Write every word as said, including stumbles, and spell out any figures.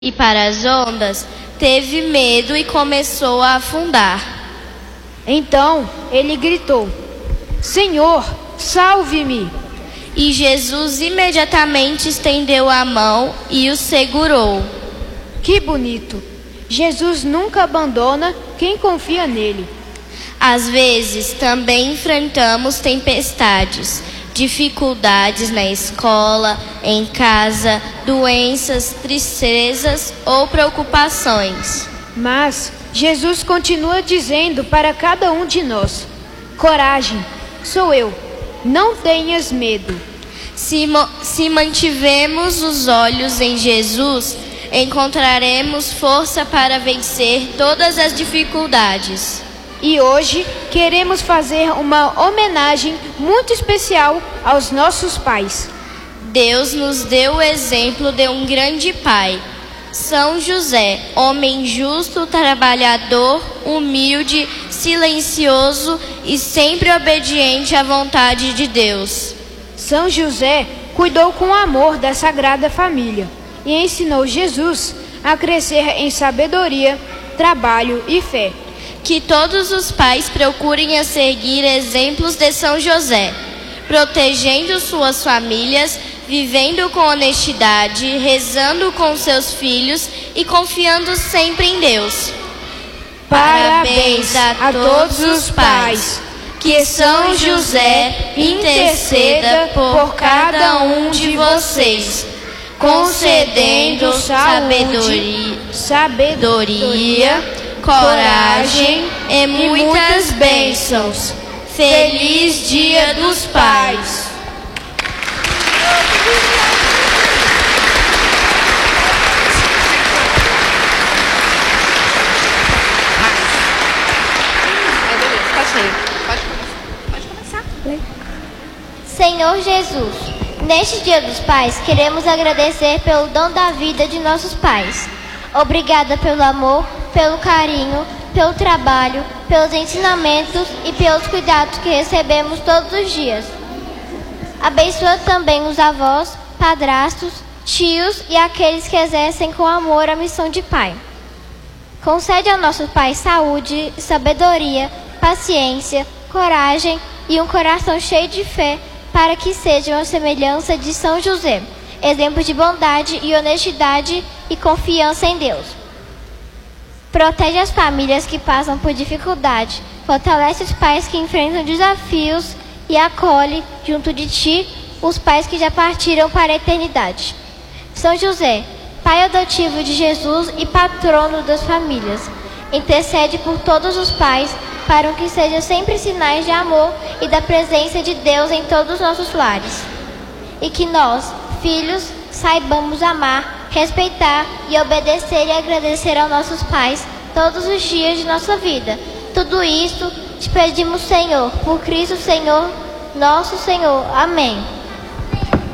e para as ondas, teve medo e começou a afundar. Então ele gritou: Senhor, salve-me! E Jesus imediatamente estendeu a mão e o segurou. Que bonito! Jesus nunca abandona quem confia nele. Às vezes também enfrentamos tempestades, dificuldades na escola, em casa, doenças, tristezas ou preocupações. Mas Jesus continua dizendo para cada um de nós: coragem, sou eu, não tenhas medo. Se, se mantivermos os olhos em Jesus, encontraremos força para vencer todas as dificuldades. E hoje queremos fazer uma homenagem muito especial aos nossos pais. Deus nos deu o exemplo de um grande pai, São José, homem justo, trabalhador, humilde, silencioso e sempre obediente à vontade de Deus. São José cuidou com amor da Sagrada Família e ensinou Jesus a crescer em sabedoria, trabalho e fé. Que todos os pais procurem a seguir exemplos de São José, protegendo suas famílias, vivendo com honestidade, rezando com seus filhos e confiando sempre em Deus. Parabéns a todos os pais. Que São José interceda por cada um de vocês, concedendo sabedoria, sabedoria coragem e muitas bênçãos. Feliz Dia dos Pais! Senhor Jesus, neste Dia dos Pais, queremos agradecer pelo dom da vida de nossos pais. Obrigada pelo amor, pelo carinho, pelo trabalho, pelos ensinamentos e pelos cuidados que recebemos todos os dias. Abençoa também os avós, padrastos, tios e aqueles que exercem com amor a missão de pai. Concede ao nosso pai saúde, sabedoria, paciência, coragem e um coração cheio de fé para que sejam a semelhança de São José, exemplo de bondade e honestidade e confiança em Deus. Protege as famílias que passam por dificuldade, fortalece os pais que enfrentam desafios e acolhe, junto de ti, os pais que já partiram para a eternidade. São José, pai adotivo de Jesus e patrono das famílias, intercede por todos os pais para que sejam sempre sinais de amor e da presença de Deus em todos os nossos lares. E que nós, filhos, saibamos amar, respeitar e obedecer e agradecer aos nossos pais todos os dias de nossa vida. Tudo isso te pedimos, Senhor, por Cristo Senhor, nosso Senhor. Amém.